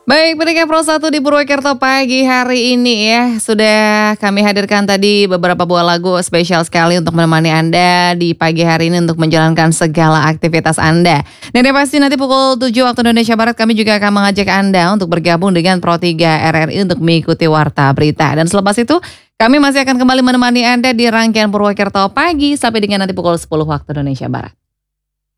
Baik, pendengar Pro 1 di Purwokerto pagi hari ini ya. Sudah kami hadirkan tadi beberapa buah lagu spesial sekali untuk menemani Anda di pagi hari ini untuk menjalankan segala aktivitas Anda. Dan yang pasti nanti pukul 7 waktu Indonesia Barat kami juga akan mengajak Anda untuk bergabung dengan Pro 3 RRI untuk mengikuti Warta Berita. Dan selepas itu kami masih akan kembali menemani Anda di rangkaian Purwokerto pagi sampai dengan nanti pukul 10 waktu Indonesia Barat.